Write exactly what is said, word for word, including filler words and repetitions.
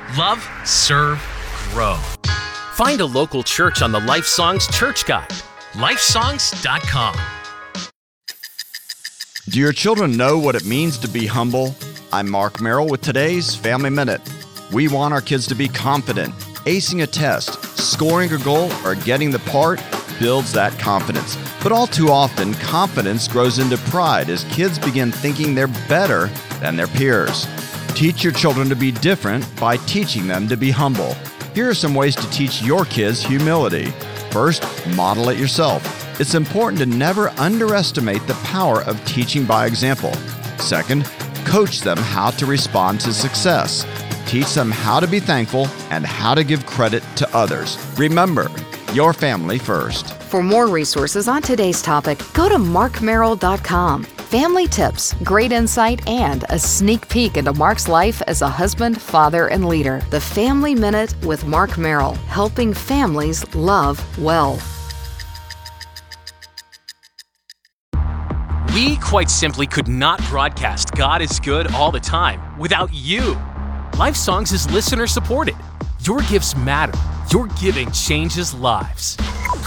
Love, serve, grow. Find a local church on the Life Songs Church Guide. life songs dot com. Do your children know what it means to be humble? I'm Mark Merrill with today's Family Minute. We want our kids to be confident. Acing a test, scoring a goal, or getting the part builds that confidence. But all too often, confidence grows into pride as kids begin thinking they're better than their peers. Teach your children to be different by teaching them to be humble. Here are some ways to teach your kids humility. First, model it yourself. It's important to never underestimate the power of teaching by example. Second, coach them how to respond to success. Teach them how to be thankful and how to give credit to others. Remember, your family first. For more resources on today's topic, go to mark merrill dot com. Family tips, great insight, and a sneak peek into Mark's life as a husband, father, and leader. The Family Minute with Mark Merrill, helping families love well. We quite simply could not broadcast God is Good all the time without you. Life Songs is listener supported. Your gifts matter. Your giving changes lives.